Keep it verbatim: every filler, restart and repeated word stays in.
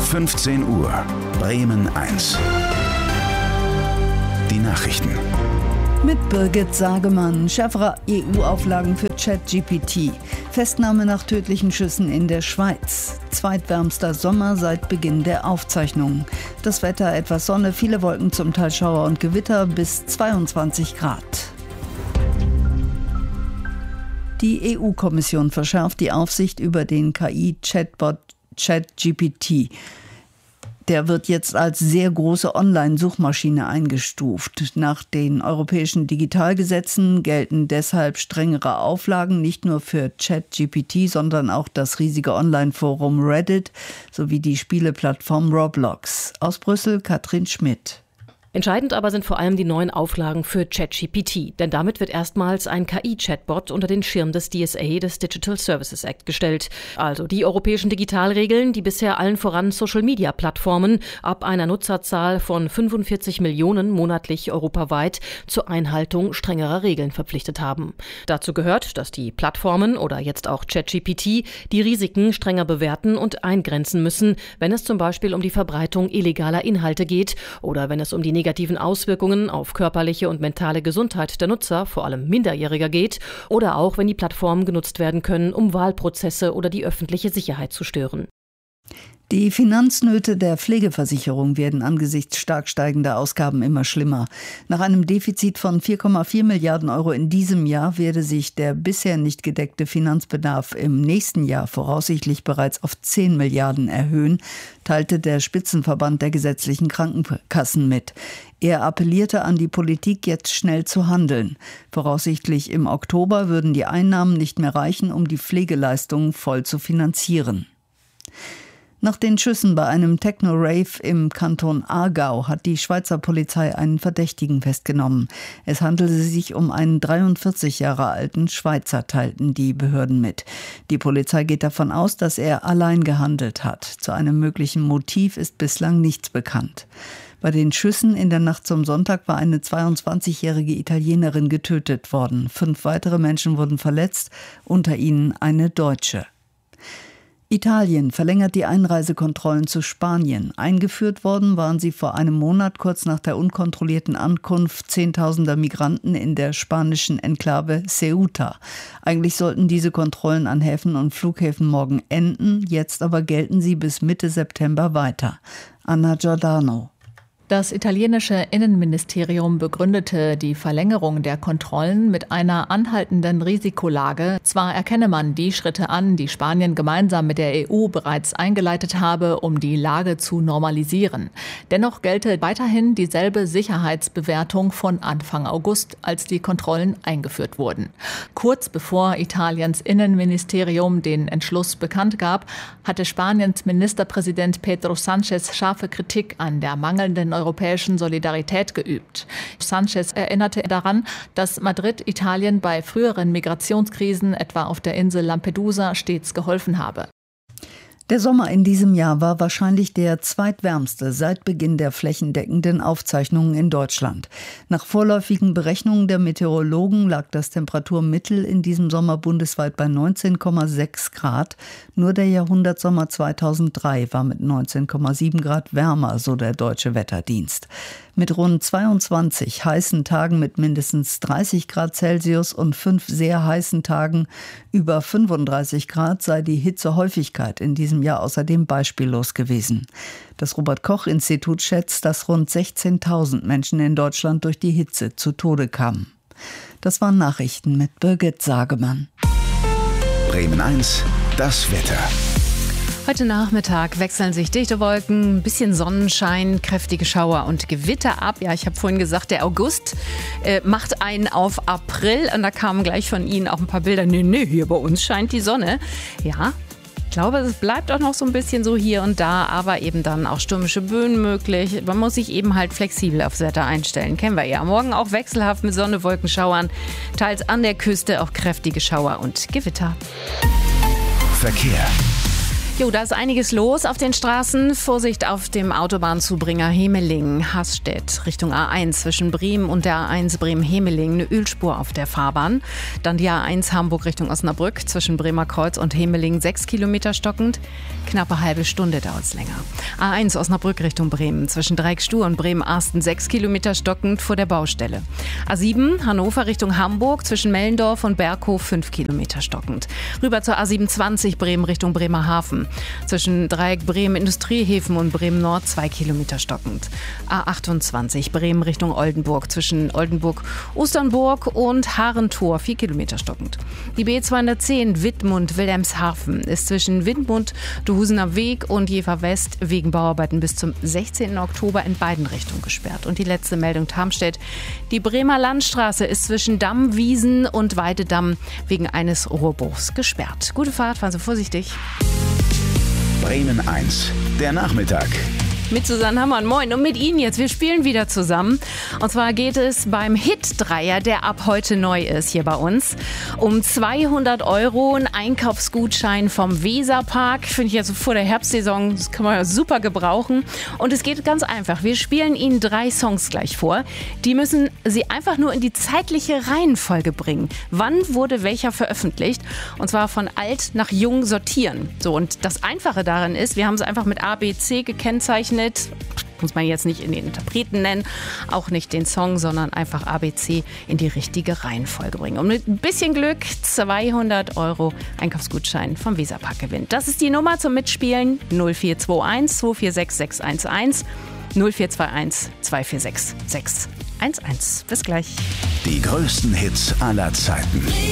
fünfzehn Uhr, Bremen eins. Die Nachrichten. Mit Birgit Sagemann. Schärfere E U-Auflagen für ChatGPT. Festnahme nach tödlichen Schüssen in der Schweiz. Zweitwärmster Sommer seit Beginn der Aufzeichnungen. Das Wetter etwas Sonne, viele Wolken, zum Teil Schauer und Gewitter bis zweiundzwanzig Grad. Die E U-Kommission verschärft die Aufsicht über den K I-Chatbot ChatGPT. Der wird jetzt als sehr große Online-Suchmaschine eingestuft. Nach den europäischen Digitalgesetzen gelten deshalb strengere Auflagen nicht nur für ChatGPT, sondern auch das riesige Online-Forum Reddit sowie die Spieleplattform Roblox. Aus Brüssel Katrin Schmidt. Entscheidend aber sind vor allem die neuen Auflagen für ChatGPT, denn damit wird erstmals ein K I-Chatbot unter den Schirm des D S A, des Digital Services Act, gestellt. Also die europäischen Digitalregeln, die bisher allen voran Social-Media-Plattformen ab einer Nutzerzahl von fünfundvierzig Millionen monatlich europaweit zur Einhaltung strengerer Regeln verpflichtet haben. Dazu gehört, dass die Plattformen oder jetzt auch ChatGPT die Risiken strenger bewerten und eingrenzen müssen, wenn es zum Beispiel um die Verbreitung illegaler Inhalte geht oder wenn es um die negativen Auswirkungen auf körperliche und mentale Gesundheit der Nutzer, vor allem Minderjähriger, geht oder auch, wenn die Plattformen genutzt werden können, um Wahlprozesse oder die öffentliche Sicherheit zu stören. Die Finanznöte der Pflegeversicherung werden angesichts stark steigender Ausgaben immer schlimmer. Nach einem Defizit von vier Komma vier Milliarden Euro in diesem Jahr werde sich der bisher nicht gedeckte Finanzbedarf im nächsten Jahr voraussichtlich bereits auf zehn Milliarden erhöhen, teilte der Spitzenverband der gesetzlichen Krankenkassen mit. Er appellierte an die Politik, jetzt schnell zu handeln. Voraussichtlich im Oktober würden die Einnahmen nicht mehr reichen, um die Pflegeleistungen voll zu finanzieren. Nach den Schüssen bei einem Techno-Rave im Kanton Aargau hat die Schweizer Polizei einen Verdächtigen festgenommen. Es handelte sich um einen dreiundvierzig Jahre alten Schweizer, teilten die Behörden mit. Die Polizei geht davon aus, dass er allein gehandelt hat. Zu einem möglichen Motiv ist bislang nichts bekannt. Bei den Schüssen in der Nacht zum Sonntag war eine zweiundzwanzigjährige Italienerin getötet worden. Fünf weitere Menschen wurden verletzt, unter ihnen eine Deutsche. Italien verlängert die Einreisekontrollen zu Spanien. Eingeführt worden waren sie vor einem Monat, kurz nach der unkontrollierten Ankunft zehntausender Migranten in der spanischen Enklave Ceuta. Eigentlich sollten diese Kontrollen an Häfen und Flughäfen morgen enden, jetzt aber gelten sie bis Mitte September weiter. Anna Giordano. Das italienische Innenministerium begründete die Verlängerung der Kontrollen mit einer anhaltenden Risikolage. Zwar erkenne man die Schritte an, die Spanien gemeinsam mit der E U bereits eingeleitet habe, um die Lage zu normalisieren. Dennoch gelte weiterhin dieselbe Sicherheitsbewertung von Anfang August, als die Kontrollen eingeführt wurden. Kurz bevor Italiens Innenministerium den Entschluss bekannt gab, hatte Spaniens Ministerpräsident Pedro Sánchez scharfe Kritik an der mangelnden europäischen Solidarität geübt. Sánchez erinnerte daran, dass Madrid Italien bei früheren Migrationskrisen, etwa auf der Insel Lampedusa, stets geholfen habe. Der Sommer in diesem Jahr war wahrscheinlich der zweitwärmste seit Beginn der flächendeckenden Aufzeichnungen in Deutschland. Nach vorläufigen Berechnungen der Meteorologen lag das Temperaturmittel in diesem Sommer bundesweit bei neunzehn Komma sechs Grad. Nur der Jahrhundertsommer zweitausenddrei war mit neunzehn Komma sieben Grad wärmer, so der Deutsche Wetterdienst. Mit rund zweiundzwanzig heißen Tagen mit mindestens dreißig Grad Celsius und fünf sehr heißen Tagen über fünfunddreißig Grad sei die Hitzehäufigkeit in diesem Jahr außerdem beispiellos gewesen. Das Robert-Koch-Institut schätzt, dass rund sechzehntausend Menschen in Deutschland durch die Hitze zu Tode kamen. Das waren Nachrichten mit Birgit Sagemann. Bremen eins, das Wetter. Heute Nachmittag wechseln sich dichte Wolken, ein bisschen Sonnenschein, kräftige Schauer und Gewitter ab. Ja, ich habe vorhin gesagt, der August äh, macht einen auf April. Und da kamen gleich von Ihnen auch ein paar Bilder. Nee, nee, hier bei uns scheint die Sonne. Ja, ich glaube, es bleibt auch noch so ein bisschen so hier und da, aber eben dann auch stürmische Böen möglich. Man muss sich eben halt flexibel aufs Wetter einstellen. Kennen wir ja. Morgen auch wechselhaft mit Sonne, Wolken, Schauern. Teils an der Küste auch kräftige Schauer und Gewitter. Verkehr. Jo, da ist einiges los auf den Straßen. Vorsicht auf dem Autobahnzubringer Hemelingen-Hasstedt Richtung A eins zwischen Bremen und der A eins Bremen-Hemelingen. Eine Ölspur auf der Fahrbahn. Dann die A eins Hamburg Richtung Osnabrück zwischen Bremer Kreuz und Hemelingen sechs Kilometer stockend. Knappe halbe Stunde dauert es länger. A eins Osnabrück Richtung Bremen zwischen Dreieckstuhl und Bremen-Arsten sechs Kilometer stockend vor der Baustelle. A sieben Hannover Richtung Hamburg zwischen Mellendorf und Berghof fünf Kilometer stockend. Rüber zur A siebenundzwanzig Bremen Richtung Bremerhaven. Zwischen Dreieck Bremen Industriehäfen und Bremen Nord zwei Kilometer stockend. A achtundzwanzig Bremen Richtung Oldenburg zwischen Oldenburg, Osternburg und Harentor vier Kilometer stockend. Die B zweihundertzehn Wittmund Wilhelmshaven ist zwischen Wittmund, Duhusener Weg und Jever West wegen Bauarbeiten bis zum sechzehnten Oktober in beiden Richtungen gesperrt. Und die letzte Meldung Tarmstedt. Die Bremer Landstraße ist zwischen Damm, Wiesen und Weidedamm wegen eines Rohrbruchs gesperrt. Gute Fahrt, fahren Sie vorsichtig. Bremen eins, der Nachmittag. Mit Susanne Hammann, moin, und mit Ihnen jetzt. Wir spielen wieder zusammen. Und zwar geht es beim Hit-Dreier, der ab heute neu ist hier bei uns, um zweihundert Euro, ein Einkaufsgutschein vom Weserpark. Finde ich jetzt vor der Herbstsaison, das kann man ja super gebrauchen. Und es geht ganz einfach. Wir spielen Ihnen drei Songs gleich vor. Die müssen Sie einfach nur in die zeitliche Reihenfolge bringen. Wann wurde welcher veröffentlicht? Und zwar von alt nach jung sortieren. So, und das Einfache daran ist, wir haben es einfach mit A, B, C gekennzeichnet. Muss man jetzt nicht in den Interpreten nennen, auch nicht den Song, sondern einfach A B C in die richtige Reihenfolge bringen. Und mit ein bisschen Glück zweihundert Euro Einkaufsgutschein vom Weserpark gewinnt. Das ist die Nummer zum Mitspielen: null vier zwei eins zwei vier sechs sechs eins eins, null vier zwei eins zwei vier sechs sechs eins eins. Bis gleich. Die größten Hits aller Zeiten.